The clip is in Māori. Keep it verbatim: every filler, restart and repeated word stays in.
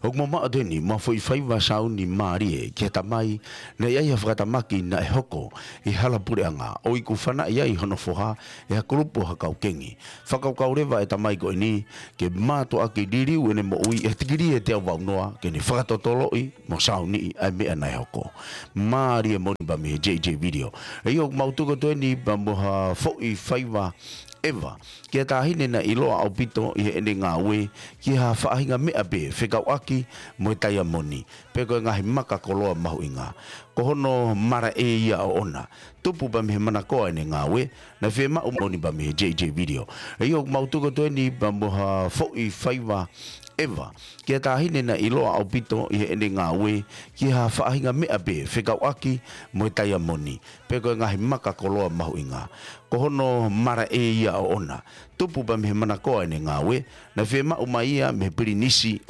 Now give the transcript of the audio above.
o mama adeni ma foi fai va sau ni mari ke tamai na ia fra tamaki na e hoko i hala pure anga o i kufana ia i hono foha e hakulupo hakau kengi fakau kaureva e tamai ko ni ke mato aki diri wene mo ui e tikiri e te au noa ke ni fakatotolo i mo sau ni ai me ana e hoko mari e moni ba me J J video e o mautuko to ni ba mo ha foi fai va Eva, kia tahine na iloa au pito i ene ngā we, ki ha whaahinga mea be, whikau aki, mo taia moni, peko ngahi maka koloa mahu i ngā. Ko hono mara e ia o ona, tupu ba mehe mana koa ene ngā we, na whi mau moni ba mehe J J video. E iok mautuko to ni ba moha fōi whaiwa, Eva, kia tahine na iloa au pito i ene ngā we, ki ha whaahinga mea be, whikau aki, mo taia moni, peko ngahi maka koloa mahu i ngā. Ko hono mara e ia o ona, tupu ba mehe mana koa ene ngā we, na whi mau mai ia me piri nisi